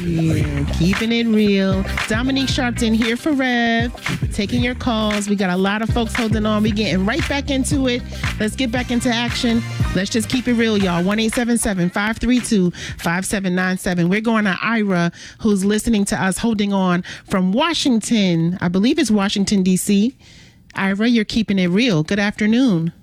Yeah, keeping it real. Dominique Sharpton here for Rev, taking your calls. We got a lot of folks holding on. We getting right back into it. Let's get back into action. Let's just keep it real, y'all. 1-877-532-5797. We're going to Ira, who's listening to us, holding on from Washington. I believe it's Washington, D.C. Ira, you're keeping it real. Good afternoon.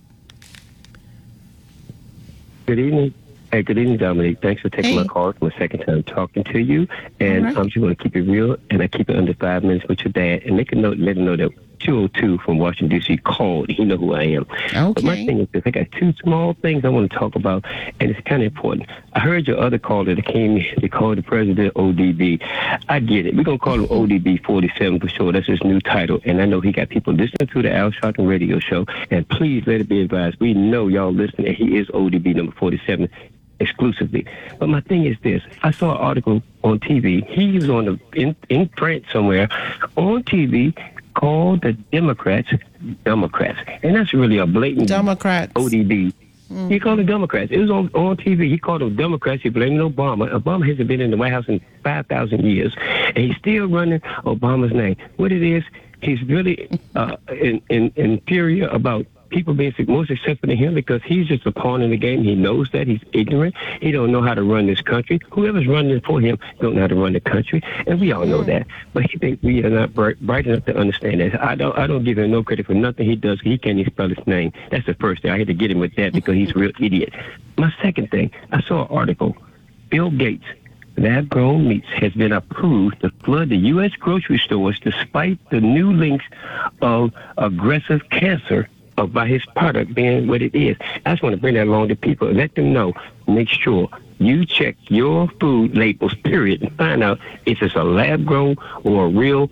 Good evening. Hey, good evening, Dominique. Thanks for taking my call. It's my second time talking to you. And I'm just going to keep it real, and I keep it under 5 minutes with your dad. And make a note, let him know that 202 from Washington, D.C. called. He know who I am. Okay. But my thing is this. I got two small things I want to talk about, and it's kind of important. I heard your other caller that came, they called the president ODB. I get it. We're going to call him ODB 47 for sure. That's his new title. And I know he got people listening to the Al Sharpton radio show. And please let it be advised. We know y'all listening, and he is ODB number 47. Exclusively. But my thing is this. I saw an article on TV. He was on in France somewhere on TV called the Democrats. And that's really a blatant Democrats. ODB. He called them Democrats. It was on TV. He called them Democrats. He blamed Obama. Obama hasn't been in the White House in 5,000 years. And he's still running Obama's name. What it is, he's really inferior about people being more successful than him because he's just a pawn in the game. He knows that. He's ignorant. He don't know how to run this country. Whoever's running for him don't know how to run the country, and we all know that. But he thinks we are not bright enough to understand that. I don't give him no credit for nothing he does. He can't even spell his name. That's the first thing. I had to get him with that because he's a real idiot. My second thing, I saw an article. Bill Gates, lab-grown meats has been approved to flood the U.S. grocery stores despite the new links of aggressive cancer by his product being what it is. I just want to bring that along to people. Let them know. Make sure you check your food labels, period, and find out if it's a lab-grown or a real,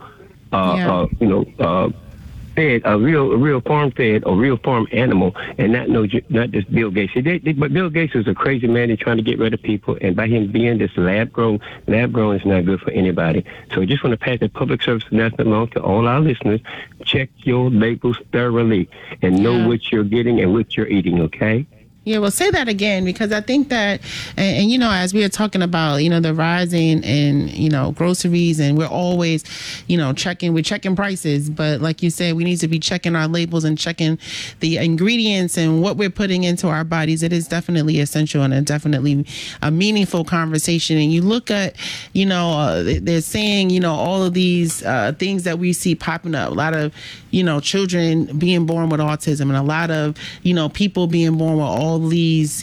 fed, a real farm-fed or real farm animal, and not just Bill Gates. But Bill Gates is a crazy man. He's trying to get rid of people, and by him being this lab-grown is not good for anybody. So I just want to pass the public service announcement along to all our listeners. Check your labels thoroughly and know what you're getting and what you're eating, okay? Yeah, well, say that again, because I think that, and as we are talking about, the rising in, groceries, and we're always, we're checking prices. But like you said, we need to be checking our labels and checking the ingredients and what we're putting into our bodies. It is definitely essential and definitely a meaningful conversation. And you look at, they're saying, all of these things that we see popping up, a lot of, children being born with autism, and a lot of, people being born with all these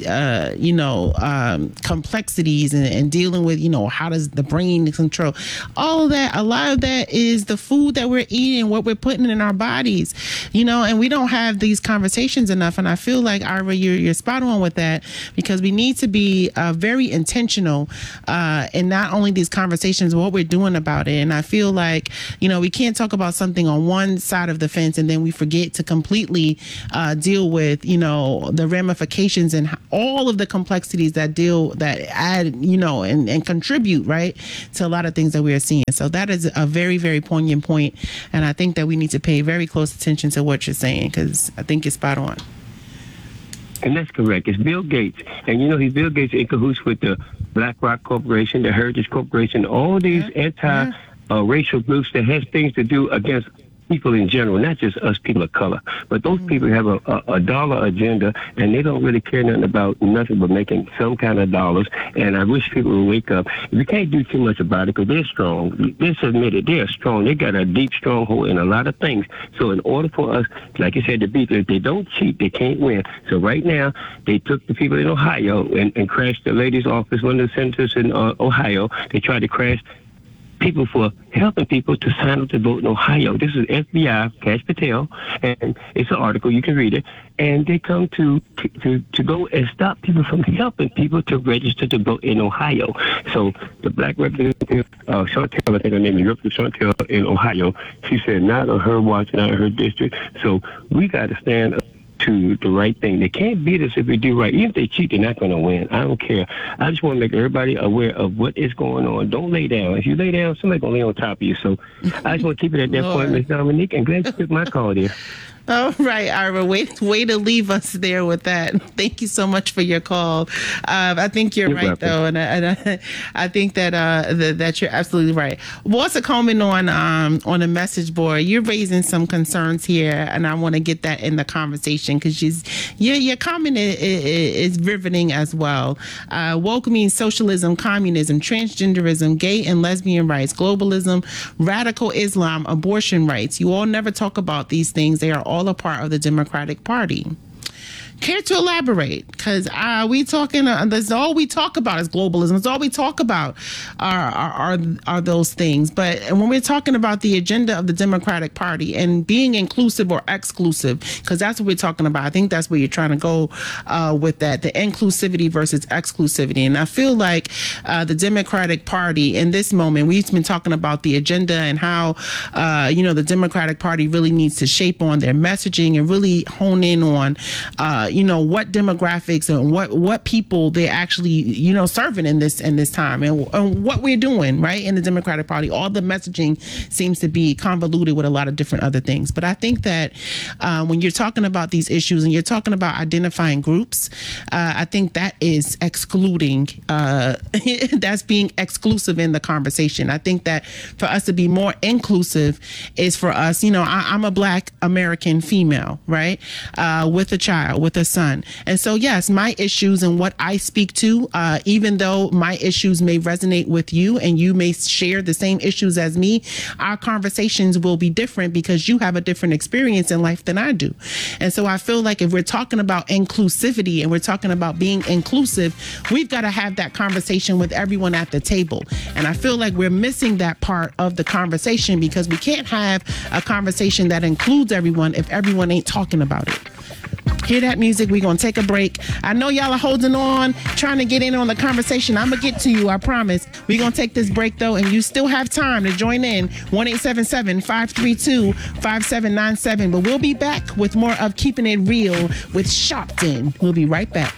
complexities and dealing with how does the brain control all of that. A lot of that is the food that we're eating, what we're putting in our bodies, and we don't have these conversations enough. And I feel like, Ira, you're spot on with that, because we need to be very intentional in not only these conversations, but what we're doing about it. And I feel like we can't talk about something on one side of the fence and then we forget to completely deal with the ramifications and all of the complexities that add, and contribute, right, to a lot of things that we are seeing. So that is a very, very poignant point. And I think that we need to pay very close attention to what you're saying, because I think you're spot on. And that's correct. It's Bill Gates. And, he's Bill Gates in cahoots with the BlackRock Corporation, the Heritage Corporation, all these anti-racial groups that has things to do against people in general, not just us people of color, but those people have a dollar agenda, and they don't really care nothing about nothing but making some kind of dollars. And I wish people would wake up. We can't do too much about it because they're strong. Let's admit it, they're strong. They got a deep stronghold in a lot of things. So in order for us, like you said, to beat them, if they don't cheat, they can't win. So right now, they took the people in Ohio and crashed the lady's office, one of the senators in Ohio. They tried to crash people for helping people to sign up to vote in Ohio. This is FBI, Kash Patel, and it's an article, you can read it. And they come to go and stop people from helping people to register to vote in Ohio. So the black representative, Chantel, I think her name is Chantel in Ohio, she said not on her watch, not in her district. So we got to stand up to the right thing. They can't beat us if we do right. Even if they cheat, they're not going to win. I don't care. I just want to make everybody aware of what is going on. Don't lay down. If you lay down, somebody's going to lay on top of you. So I just want to keep it at that point, Ms. Dominique. I'm glad you took my call there. All right, Ira, way to leave us there with that. Thank you so much for your call. I think you're right, though, and I think that that you're absolutely right. What's a comment on a message board? You're raising some concerns here, and I want to get that in the conversation because your comment is riveting as well. Woke means socialism, communism, transgenderism, gay and lesbian rights, globalism, radical Islam, abortion rights. You all never talk about these things. They are all a part of the Democratic Party. Care to elaborate? Because we talking. That's all we talk about is globalism. That's all we talk about are those things. But when we're talking about the agenda of the Democratic Party and being inclusive or exclusive, because that's what we're talking about. I think that's where you're trying to go with that, the inclusivity versus exclusivity. And I feel like the Democratic Party in this moment, we've been talking about the agenda and how the Democratic Party really needs to shape on their messaging and really hone in on what demographics and what people they're actually serving in this time and what we're doing right in the Democratic Party. All the messaging seems to be convoluted with a lot of different other things. But I think that when you're talking about these issues and you're talking about identifying groups, I think that is excluding. That's being exclusive in the conversation. I think that for us to be more inclusive is for us. I'm a Black American female, right, with a child, with a son. And so, yes, my issues and what I speak to, even though my issues may resonate with you and you may share the same issues as me, our conversations will be different because you have a different experience in life than I do. And so I feel like if we're talking about inclusivity and we're talking about being inclusive, we've got to have that conversation with everyone at the table. And I feel like we're missing that part of the conversation because we can't have a conversation that includes everyone if everyone ain't talking about it. Hear that music. We're going to take a break. I know y'all are holding on, trying to get in on the conversation. I'm going to get to you, I promise. We're going to take this break, though, and you still have time to join in. 1-877-532-5797. But we'll be back with more of Keeping It Real with Sharpton. We'll be right back.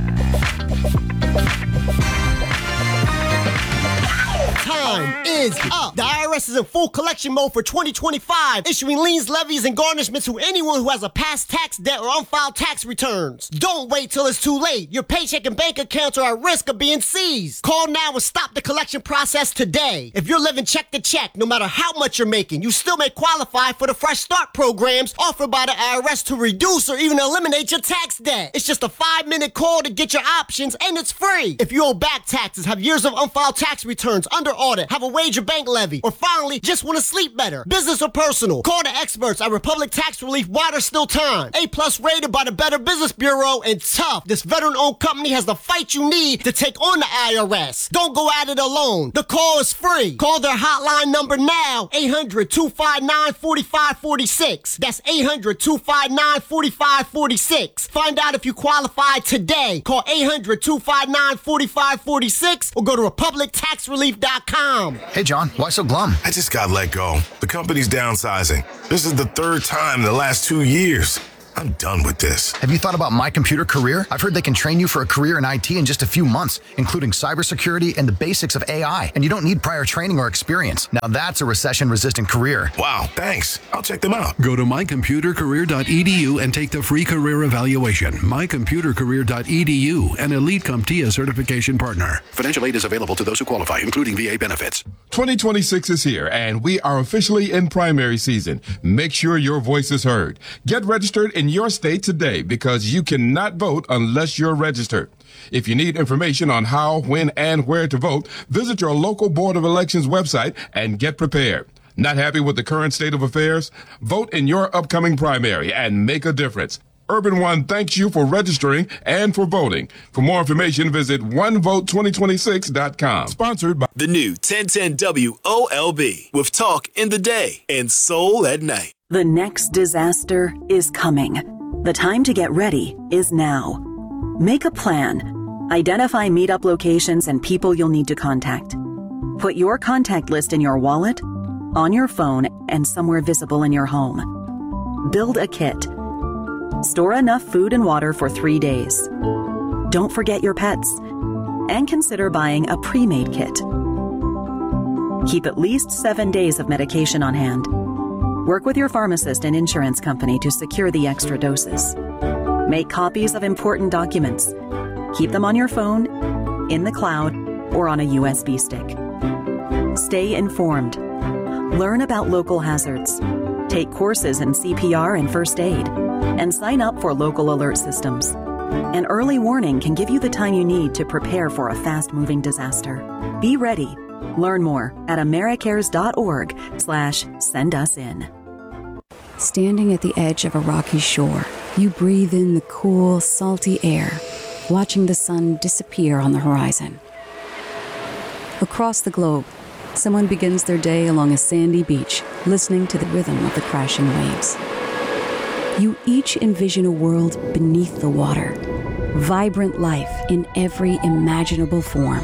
Time is up. The IRS is in full collection mode for 2025, issuing liens, levies, and garnishments to anyone who has a past tax debt or unfiled tax returns. Don't wait till it's too late. Your paycheck and bank accounts are at risk of being seized. Call now and stop the collection process today. If you're living check to check, no matter how much you're making, you still may qualify for the Fresh Start programs offered by the IRS to reduce or even eliminate your tax debt. It's just a 5-minute call to get your options, and it's free. If you owe back taxes, have years of unfiled tax returns under audit, have a wage or bank levy, or finally just want to sleep better, business or personal, call the experts at Republic Tax Relief while there's still time. A+ rated by the Better Business Bureau, and tough. This veteran-owned company has the fight you need to take on the IRS. Don't go at it alone. The call is free. Call their hotline number now, 800-259-4546. That's 800-259-4546. Find out if you qualify today. Call 800-259-4546 or go to republictaxrelief.com. Hey, John, why so glum? I just got let go. The company's downsizing. This is the third time in the last 2 years. I'm done with this. Have you thought about My Computer Career? I've heard they can train you for a career in IT in just a few months, including cybersecurity and the basics of AI. And you don't need prior training or experience. Now that's a recession-resistant career. Wow, thanks. I'll check them out. Go to mycomputercareer.edu and take the free career evaluation. Mycomputercareer.edu, an Elite CompTIA certification partner. Financial aid is available to those who qualify, including VA benefits. 2026 is here, and we are officially in primary season. Make sure your voice is heard. Get registered in your state today because you cannot vote unless you're registered. If you need information on how, when, and where to vote, visit your local Board of Elections website and get prepared. Not happy with the current state of affairs? Vote in your upcoming primary and make a difference. Urban One thanks you for registering and for voting. For more information, visit onevote2026.com. Sponsored by the new 1010 WOLB with talk in the day and soul at night. The next disaster is coming. The time to get ready is now. Make a plan. Identify meetup locations and people you'll need to contact. Put your contact list in your wallet, on your phone, and somewhere visible in your home. Build a kit. Store enough food and water for 3 days. Don't forget your pets. And consider buying a pre-made kit. Keep at least 7 days of medication on hand. Work with your pharmacist and insurance company to secure the extra doses. Make copies of important documents. Keep them on your phone, in the cloud, or on a USB stick. Stay informed. Learn about local hazards. Take courses in CPR and first aid. And sign up for local alert systems. An early warning can give you the time you need to prepare for a fast-moving disaster. Be ready. Learn more at americares.org/sendusin. Standing at the edge of a rocky shore, you breathe in the cool, salty air, watching the sun disappear on the horizon. Across the globe, someone begins their day along a sandy beach, listening to the rhythm of the crashing waves. You each envision a world beneath the water, vibrant life in every imaginable form.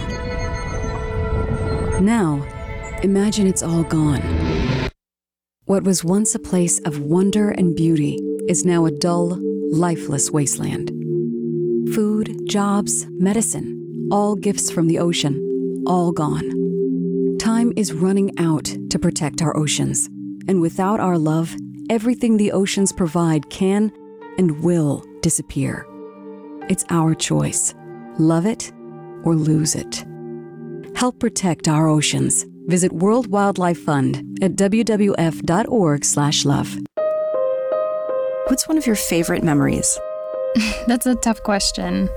Now, imagine it's all gone. What was once a place of wonder and beauty is now a dull, lifeless wasteland. Food, jobs, medicine, all gifts from the ocean, all gone. Time is running out to protect our oceans, and without our love, everything the oceans provide can and will disappear. It's our choice. Love it or lose it. Help protect our oceans. Visit World Wildlife Fund at wwf.org/love. What's one of your favorite memories? That's a tough question.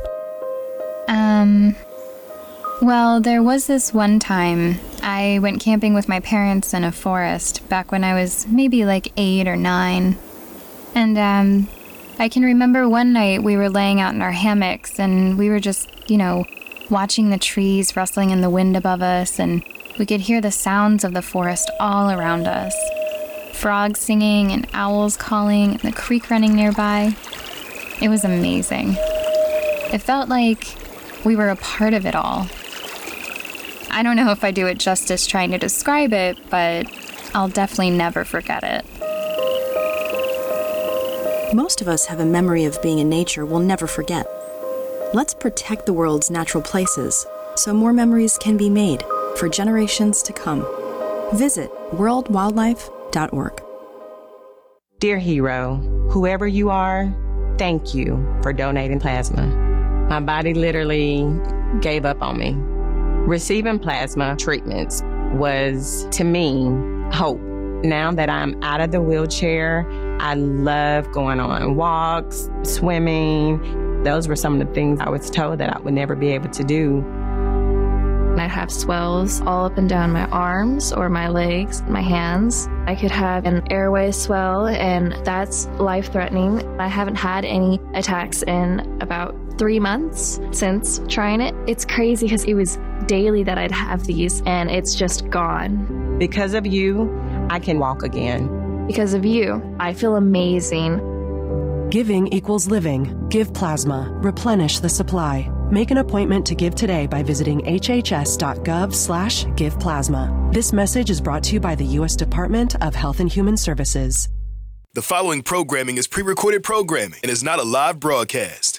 Well, there was this one time I went camping with my parents in a forest back when I was maybe like 8 or 9. And I can remember one night we were laying out in our hammocks and we were just, watching the trees rustling in the wind above us, and we could hear the sounds of the forest all around us. Frogs singing and owls calling and the creek running nearby. It was amazing. It felt like we were a part of it all. I don't know if I do it justice trying to describe it, but I'll definitely never forget it. Most of us have a memory of being in nature we'll never forget. Let's protect the world's natural places so more memories can be made for generations to come. Visit worldwildlife.org. Dear hero, whoever you are, thank you for donating plasma. My body literally gave up on me. Receiving plasma treatments was, to me, hope. Now that I'm out of the wheelchair, I love going on walks, swimming. Those were some of the things I was told that I would never be able to do. I have swells all up and down my arms or my legs, my hands. I could have an airway swell, and that's life-threatening. I haven't had any attacks in about 3 months since trying it. It's crazy because it was daily that I'd have these, and it's just gone. Because of you, I can walk again. Because of you, I feel amazing. Giving equals living. Give plasma. Replenish the supply. Make an appointment to give today by visiting hhs.gov/giveplasma. This message is brought to you by the U.S. Department of Health and Human Services. The following programming is pre-recorded programming and is not a live broadcast.